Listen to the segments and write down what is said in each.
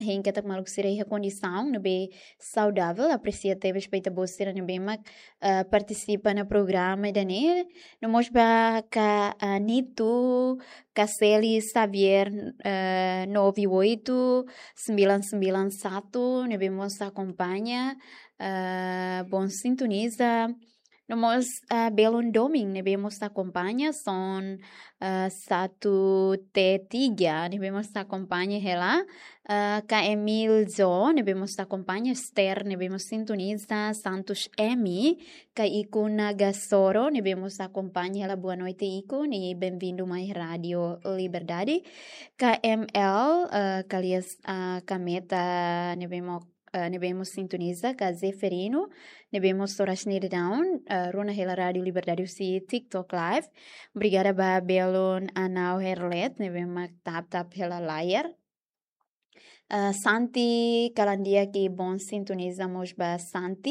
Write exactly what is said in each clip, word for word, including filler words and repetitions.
Hein que tak maluk sirei condição, né, bem saudável, apreciativa, respeita boa né, bem mak uh, participa no programa da né, no mos ba ka uh, Nitu, Kaseli Xavier uh, nove oito sembilan sembilan satu, né, bem mos acompanha, uh, bom sintoniza. Nós uh, belum domingo, né, vemos acompanha são uh, satu T tiga, né, vemos acompanha ela, uh, K Emil Zo, né, vemos acompanha Esther, né, vemos sintoniza Santos Emi, K Iku Nagasoro, né, vemos acompanha ela, boa noite Iku, né, bem-vindo mais Rádio Liberdade, K M L, uh, Kalias uh, Kameta, né, vemos Uh, nebemos sintoniza ka Zeferino, nebemos Sorasnir Down, uh, Runa Hela Radio Liberdade si TikTok Live. Obrigada ba Belon Anau Herlet, nebemos tap tap hela layar. Uh, Santi kalandia ki bon sintonizamos ba Santi.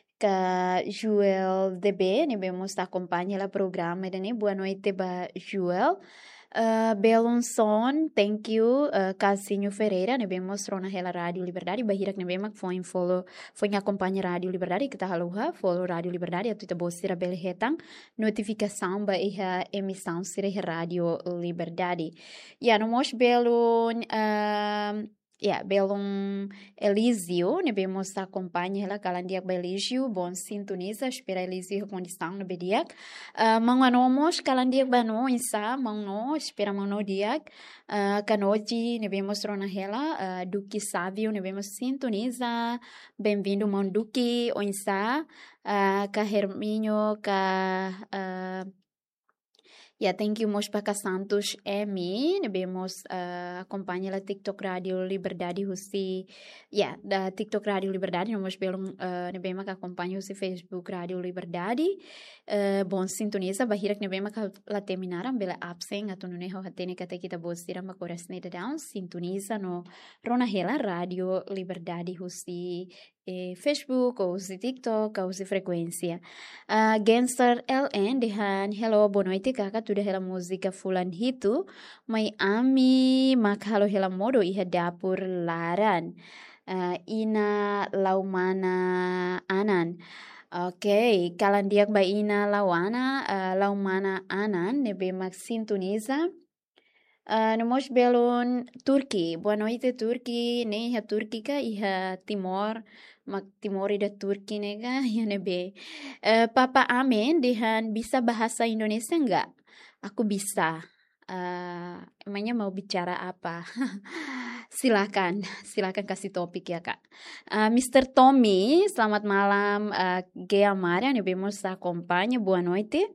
Ka Joel D B, nebemos acompanha la programa dani. Boa noite ba Joel. Uh, Belon Son, thank you, uh, Casinho Ferreira, né, bem mostrou na Rela Rádio Liberdade, bahira que né, bem foi em follow, foi em acompanha Rádio Liberdade, que tá haluha, follow Rádio Liberdade, a tuita boa sira bela retang, notificação ba iha emissão sira Rádio Liberdade. E yeah, no mos Belon, uh, yeah, Belon Elisio, né, bem mostra acompanha ela, calandiak ba Elisio, bom sintoniza, espera Elisio condição no bediak. Uh, mga nomos kalandiak ba no insa mang no espera mang no diak uh, kanoji ne vemos rona hela uh, Duki Savio ne vemos sintoniza bem-vindo mang Duki o insa uh, ka Herminho ka uh, yeah, thank you mos para Santos Emi, nebemos uh, acompanha la TikTok Radio Liberdade Husi, yeah, da TikTok Radio Liberdade, nós belum uh, nebema que acompanha Husi Facebook Radio Liberdade, uh, bom sintoniza, bahira que nebema que la terminaram bela absen, atu no neho hatene que até kita bosira ma coração down, sintoniza no Rona Hela Radio Liberdade Husi eh, Facebook ou se TikTok ou se frequência. Uh, Gangster L N dihan hello boa noite kakak tuda hela música fulan hitu may ami makhalo hela modo iha dapur laran uh, ina laumana anan. Oke, okay. Kalandiak ba ina lawana uh, laumana anan nebe mak sintoniza. Uh, Namos belon Turki. Boa noite Turki. Ne iha Turkica iha Timor. Mag Timori da Turki nega ya nebe. Uh, Papa Amen dihan bisa bahasa Indonesia enggak? Aku bisa. Uh, emangnya mau bicara apa? Silakan, silakan kasih topik ya kak. Uh, mister Tommy, selamat malam. Uh, Gea Maria, nebe nos acompanha. Boa noite.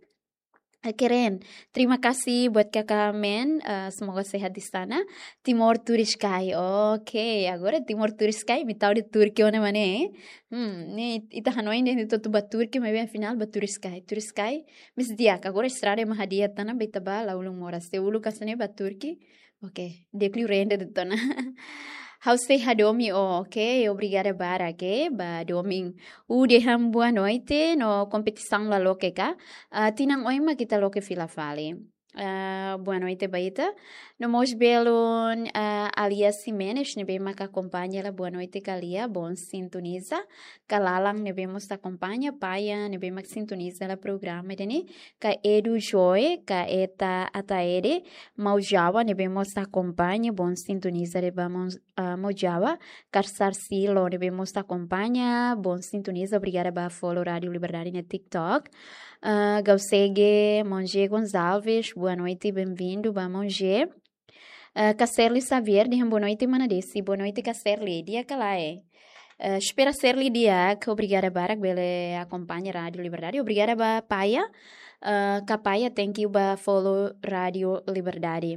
Keren, terima kasih buat kakak Men, uh, semoga sehat di sana. Timor Turiskai, oke, okay. Agora Timor Turiskai, me tahu di Turki ona mana? Hmm, ni ita Hanoi ni itu tu bat Turki, mas bem afinal bat Turiskai, Turiskai, mis diak. Agora estrada ma hadia tana beta ba laulung mora. Se ulu kasane bat Turki, oke, okay. Dekli rende de tana. Hausei hadomi, oh, ok, obrigada bara, ok, ba doming. U deham boa noite no competição la loke ka. Uh, tinang oima kita loke fila fale. Uh, boa noite baita. No mos belon uh, Alia Simenes, ne bem que acompanha ela. Boa noite Kalia, bom sintoniza. Kalalang ne bemos acompanha, paia ne bem que sintoniza ela programa dene. Ka Edu Joy, ka eta Ataere, Maujawa ne bemos acompanha, bom sintoniza de vamos uh, Maujawa. Karsar Silo ne bemos acompanha, bom sintoniza. Obrigada ba follow Radio Liberdade na TikTok. Uh, Gausege Monge Gonçalves, boa noite, bem-vindo, ba Monge. Uh, Cacerli Xavier, de boa noite, manadesi, boa noite, Cacerli, dia que lá é. Uh, espera Serli dia, que obrigada, Barak, bele acompanha Rádio Liberdade, obrigada, ba Paia, uh, Kapaia, thank you, ba follow Rádio Liberdade.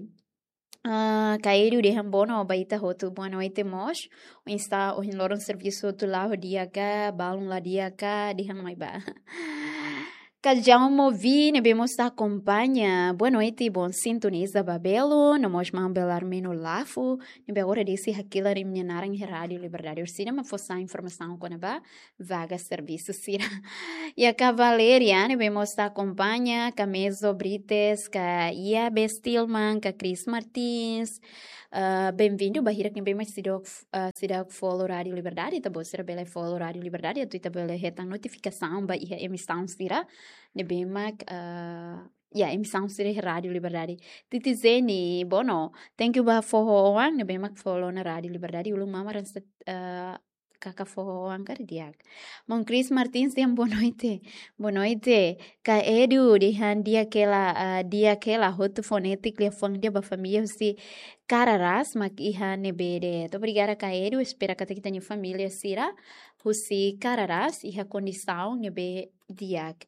Uh, Caírio de Rambono, baita hotu, boa noite, mos. O insta, o hinloron serviço tu lá, o dia que, balon lá dia que, de Ramaiba. Cajão Movi, nebemos acompanha. Boa noite, bom sintoniza Babelo. Nós vamos belar menos lafo. Nebe agora disse aquilo em minha em rádio Liberdade. O cinema fosse a informação quando vai vaga serviço sira. E a cavaleria, nebemos acompanha. Camezo Brites, ca Ia Bestilman, ca Cris Martins. Uh, Bem-vindo, Bahira, que bem mais se dá uh, follow Rádio Liberdade, tá bom? Será bela follow Rádio Liberdade, a tu tá bela reta notificação, ba ia emissão sira, ne bem mais uh, yeah, emissão sira Rádio Liberdade. Titizeni, bono, thank you ba for one, ne bem mais follow na Rádio Liberdade, ulung mama ransta uh, kaka forroan kardiak. Mon Cris Martins diam boa noite. Boa noite. Ka Edu dihan dia aquela uh, dia aquela roto fonética fang dia ba família si Cararas mak ihan nebede. Obrigada ka Edu, espera que tenha família sira. Husi Cararas iha condição nebe diak.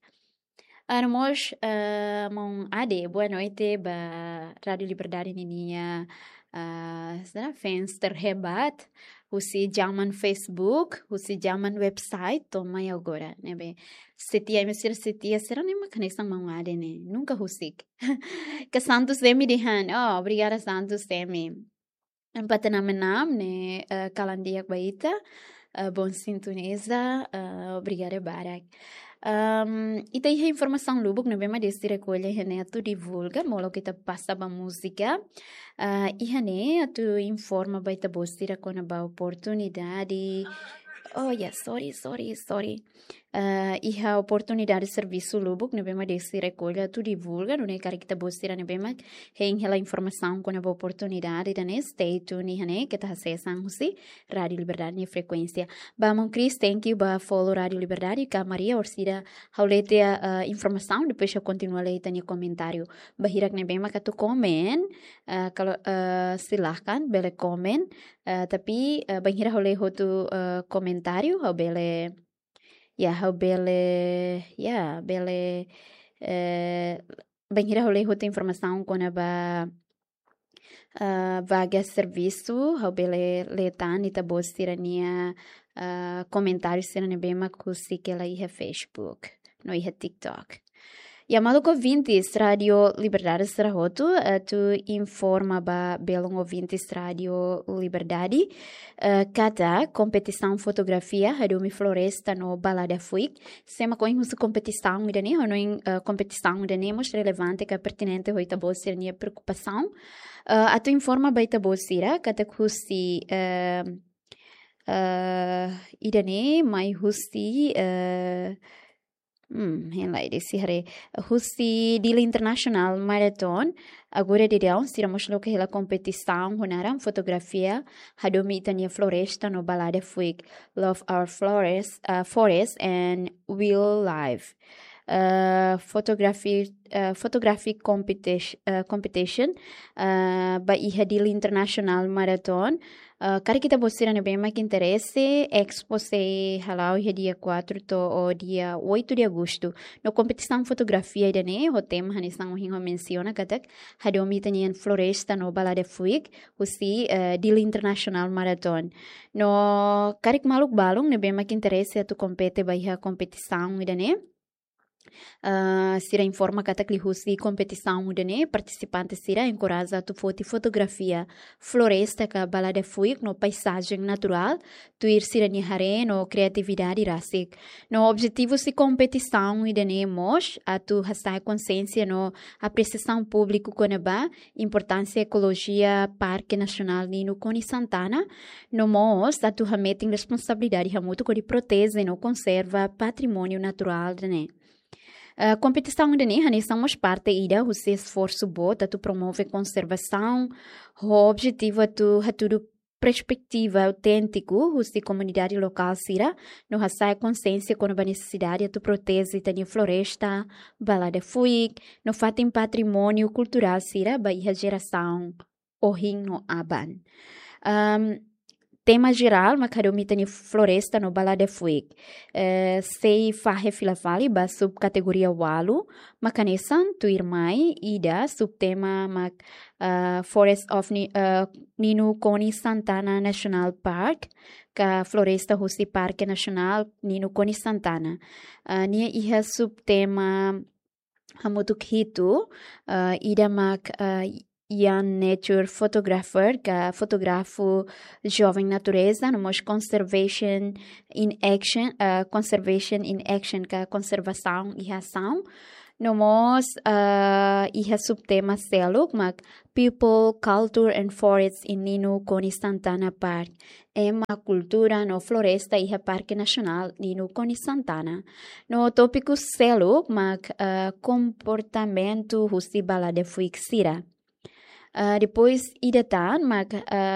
Armos uh, mon ade, boa noite ba Rádio Liberdade ninia uh, será fans terhebat. Husi jaman Facebook, husi jaman website, toma agora, né, bem. Setia, me ser setia, será nem uma canessa mamada, né? Nunca husik. Que Santos Demi dihan, oh, obrigada Santos Demi. Empatana menam, né, uh, Kalandia Baita, uh, bom sintoniza, uh, obrigada Barak. Um, e tem a informação lubuk na bema desse recolhe hene tu divulga molo kita passa ba música uh, e hene tu informa baita bostira com a oportunidade oh yeah sorry sorry sorry uh, e a oportunidade de serviço lubuk na bema desse recolhe tu divulga não é cara kita bostira na bema hen hela informação com a oportunidade da ne stay tuned hene kita acessam si Rádio Liberdade na frequência ba mon Chris thank you ba follow Rádio Liberdade ka Maria Orsida haulete a uh, informação depois eu continuo a ler tanya comentário bahirak na bema ka tu komen uh, kalau uh, silahkan bele komen uh, tapi uh, bahira haule ho tu uh, comentário hau bele ya hau bele ya bele uh, bahira haule ho tu informação com a ba uh, vaga serviço hau bele letan ita bos tirania uh, comentários sirane bema kusi que ela ia Facebook no ia TikTok. E a maluco ouvintes, Radio Liberdade será roto, uh, tu informa ba belong ouvintes Radio Liberdade, uh, cada competição fotografia, hadumi floresta no Balada Fuik, sema com inhus competição idane, hono in uh, competição idane, mos relevante que pertinente hoita bolsir nia preocupação, uh, a tu informa ba ita bolsira, kata kusi uh, uh, idane, mai husi uh, Hmm, henlai desse hare. Husi Dila International Marathon. Agora de Deus, tiramos lo que é a competição, honaram fotografia, hadomi tania floresta no Balada Fuik, Love Our Flores, uh, Forest and Will Live. Uh, photography uh, photographic competition uh, competition uh, ba Ihadil International Marathon uh, cara kita bosira na bem mais interesse expo se halau dia quatro to o dia oito de agosto no competição fotografia ida ne o tema hanisang hingo menciona katak hadomi tanian floresta no Balada Fuik usi uh, Dil International Marathon no cara que maluk balong na bem mais interesse tu compete ba iha competição ida ne Uh, sira informa kata que husi competição mudane participantes sira encoraja tu foto fotografia floresta ka Balada Fuik no paisagem natural tu ir sira ni hare no criatividade rasik no objetivo si competição idane mos a tu hasai consciência no apreciação público coneba importância ecologia parque nacional Nino Coni Santana no mos a tu hameting responsabilidade hamuto ko de protege no conserva patrimônio natural dane. A uh, competição de Nihani somos parte ida o seu esforço bota tu promove conservação o objetivo é tu tudo perspectiva autêntico o se comunidade local sira no hasai consciência com a necessidade tu protege tania floresta Balada Fuik no fatem patrimônio cultural sira ba iha geração o no aban um, tema geral, mas cada um tem floresta no Bala de Fuig. Uh, sei fahe filafali ba subcategoria walu, makanesan tu irmai ida subtema mak uh, Forest of Ni, uh, Nino Koni Santana National Park, ka floresta husi Parque Nacional Nino Koni Santana. Uh, nia iha subtema hamutuk hitu, uh, ida mak uh, Young Nature Photographer, que fotografo jovem natureza, nós Conservation in Action, uh, Conservation in Action, que conservação e ação. Nós uh, iha subtema selo, mas People, Culture and Forests in Nino Koni Santana Park. É uma cultura no floresta iha Parque Nacional Nino Koni Santana. No tópico selo, mas uh, comportamento husi bala de fuixira. Uh, depois, idatan, mag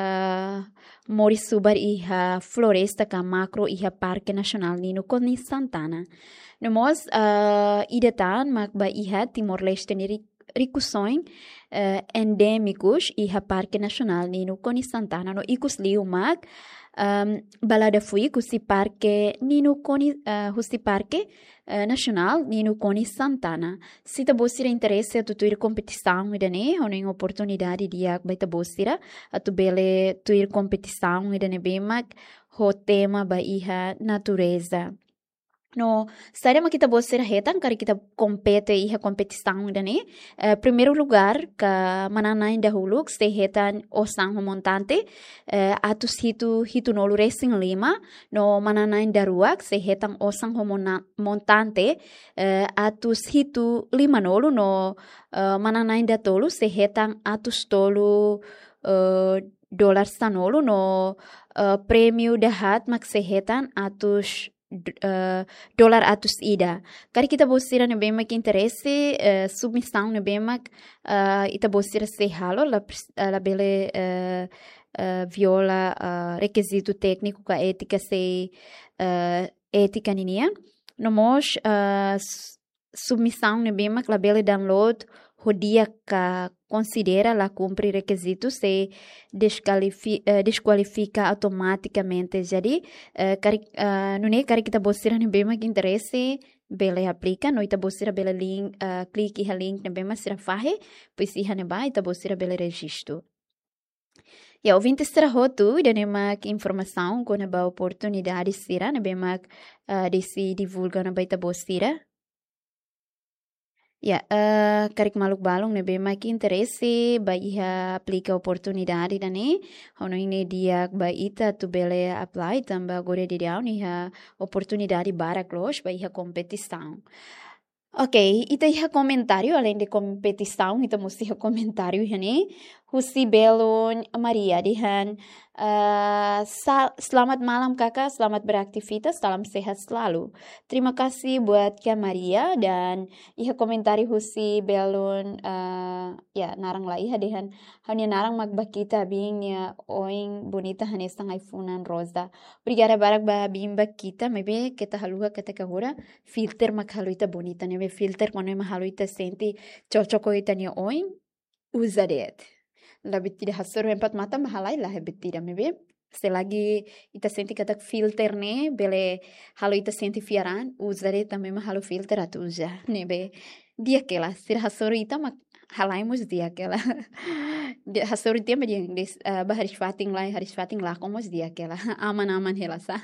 uh, mori subar iha floresta ka macro iha Parque Nacional Nino Koni Santana. Nomos, uh, idatan, mag ba iha Timor-Leste ni ricuções uh, endêmicos iha Parque Nacional Nino Koni Santana. No ikus liu mag um, balada fui kusi Parque Nino Koni uh, husi Parque Uh, nacional Nino Koni Santana. Se te bosira interesse a tu ir competição e dane, ou nem oportunidade de ir baita bosira, a tu bele tu ir competição e dane bem mag, o tema ba iha natureza. No, saída ma kita bosira retan, kari kita compete iha competição e dane. Uh, primeiro lugar, ka mananain dahulu, se retan osang montante, uh, atus hitu hitu nolu racing lima, no mananain daruak, se retan osang montante, uh, atus hitu lima nolu, no uh, mananain da tolu, se retan atus tolu uh, dolar sanolu, no uh, prêmio dahat mak se retan atus Uh, dolar atus ida. Kari kita bosira ne bem mak interesse uh, submissão ne bem mak uh, ita bosira se halo la, la bele uh, uh, viola uh, requisito técnico ka ética se uh, ética ninia. Nomos uh, submissão ne bem mak la bele download rodia ka considera la cumprir requisitos se desqualifica, uh, desqualifica automaticamente. Jadi, uh, kari, uh, não é cari que tá bosira nem bem que interesse, bele aplica, não ita bosira bele link, uh, clique ha link nem bem mais será fahe, pois se hane ba ita bosira bele registro. E ao vinte será roto, e nema que informação com a oportunidade será, nem bem mais uh, desse divulga na baita bosira. Ya, uh, karik maluk balong ne bema ki interesse ba iha aplica oportunidade dane, hono ini dia ba ita tu bele apply tamba gore de down iha oportunidade bara close ba iha competição. Ok, ita iha comentário além de competição, ita musti iha comentário hani, husi belon Maria dihan uh, sal, selamat malam kakak, selamat beraktivitas, salam sehat selalu. Terima kasih buat Kak Maria dan iha komentari husi belon uh, ya narang lah iha dihan hanya narang magbakita bingnya oing bonita hanya sang iPhone rosa. Obrigada barak ba bimba kita, maybe kita haluha kita kahura filter makhaluita bonita nebe filter kono mahaluita senti cocok ita ni oing usa det. Labit tidak hasur empat mata mahalai lah hebit tidak mebe selagi ita senti kata filter ne bele halu ita senti fiaran usare também mahalu filter atu usa nebe dia kela sir hasur ita mak halaimus dia kela dia hasur dia mediang des uh, baharis fating lai haris fating lah komos dia kela aman aman helasa.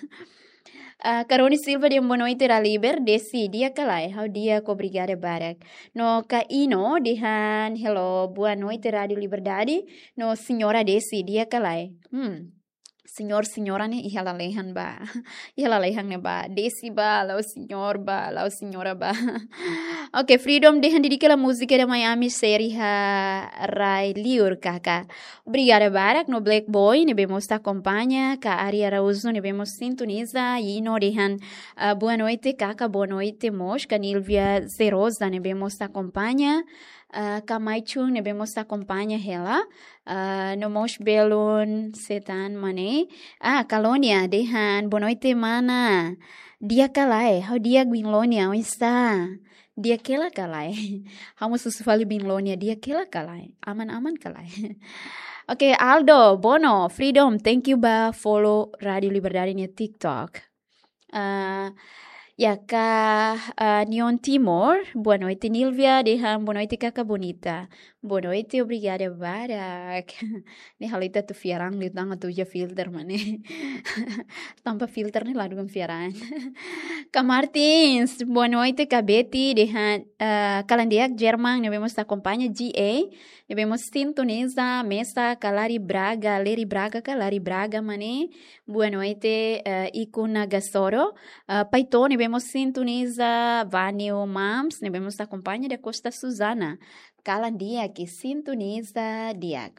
Uh, Caroni Silva de boa noite era liber desi dia kalai how dia ko obrigada barak no ka ino dihan hello boa noite Radio Liberdade no senhora desi dia kalai hmm senhor senhora ne ihala lehan ba ihala lehan ne ba desi ba lao senhor ba lao senhora ba. Ok, Freedom dihan dedicala música de Miami Seriha Rai Liur kaka. Obrigada barak no Black Boy ne vemos ta acompanha ka Ari Araújo ne vemos sintoniza e no dihan uh, boa noite kaka boa noite mos ka Nilvia Zerosa ne vemos ta acompanha uh, ka Maichu ne vemos ta acompanha ela uh, no mos belon setan mane ah Calonia dihan boa noite mana dia kalai how dia Gwinlonia onde está dia kela kalai. Hamu susufali binlonia dia kela kalai. Aman-aman kalai. Oke, okay, Aldo, Bono, Freedom, thank you ba follow Radio Liberdade nya TikTok. Uh, ya ka uh, Neon Timor, boa noite Nilvia, dehan boa noite Kaka Bonita. Boa noite, obrigada Barak. Ni halita tu fiarang li tanga tu ja filter mane. Tanpa filter ni lado com fiarang. Ka Martins, boa noite Ka Betty, dehan uh, Kalandiak German, devemos acompanha G A, devemos sintoniza mesa Kalari Braga, Leri Braga, Kalari Braga mane. Boa noite uh, Iku Nagasoro. Uh, Paito, devemos sintoniza Vanio Mams, devemos acompanha da Costa Susana. Kalandia que sintoniza diak.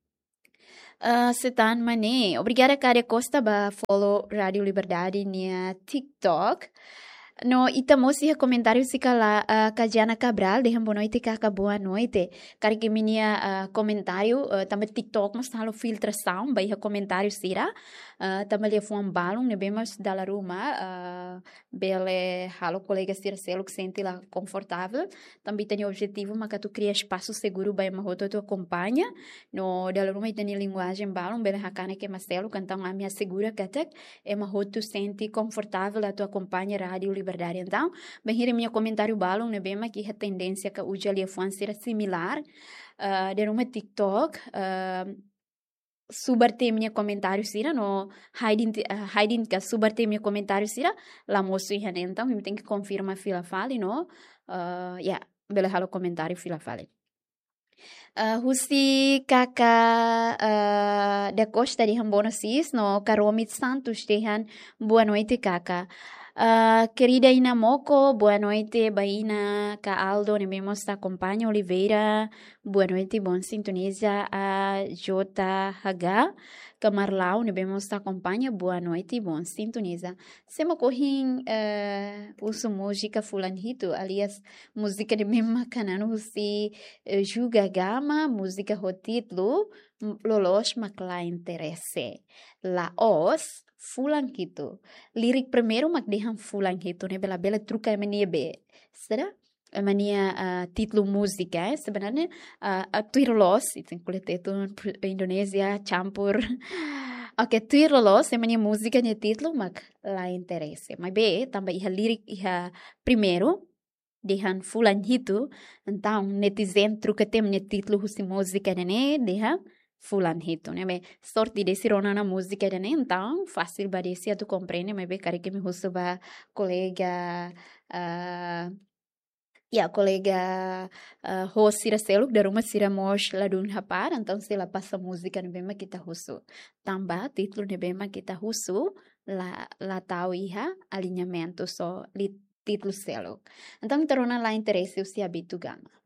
Uh, setan mane. Obrigada Kare Costa ba follow Radio Liberdade nia TikTok. No itamosi comentário si kala uh, Kajana Cabral de boa noite kaka boa noite. Kare que minha uh, comentário uh, também TikTok mas halo filtração ba iha comentário sira. Uh, também lhe foi um balão ne bemos da la ruma uh, bele halo colega sira selo que sente lá confortável. Também tem objetivo mas que tu cria espaço seguro ba uma roto tu acompanha. No da la ruma tem linguagem balão bele hakane que maselo cantão a minha segura katek é uma roto sente confortável a tu acompanha rádio Liberdade. Então, bem here minha comentário balão ne bema que a tendência que o ali foi ser similar uh, de uma TikTok uh, subarte minha comentário sira no hiding uh, hiding ka subarte minha comentário sira la moço e então eu tenho que confirmar fila fale no uh, yeah bela halo comentário fila fale. Uh, husi kaka uh, da Costa de Hambonosis no Karomit Santos dehan boa noite kaka. Uh, querida Ina Moco, boa noite, Baina, Ka Aldo, nebemos ta acompanha Oliveira, boa noite, bom sintonia a J H, Ka Marlau, nebemos ta acompanha, boa noite, bom sintonia. Sema corrin uh, uso música fulanhito, aliás, música de mesma canano, se uh, Juga Gama, música hotitlo, Lolos Makla interesse. La os, fulang hito. Lirik primeiro magdihan fulang hito ne bela bela truca é mania be. Será? A mania uh, título música, eh? Sebenarnya uh, tuirolos, itu kulite itu Indonesia campur. Oke, tuirolos é mania música ne título mag la interesse. Mas be também iha lirik iha primeiro dihan fulang hito, então netizen truca tem ne título husi música ne diha fulanito, né? Bem, sorte de ser na música, né? Então, fácil para se tu compreende, mas bem, cara que me russo ba colega, uh, yeah, colega uh, host sira seluk da rumah sira mos ladun hapar, então se la passa música ne bem kita russo. Tambah título ne bem kita russo, la la tau iha alinhamento só li título seluk. Então, torna lá interesse o se habitu gama.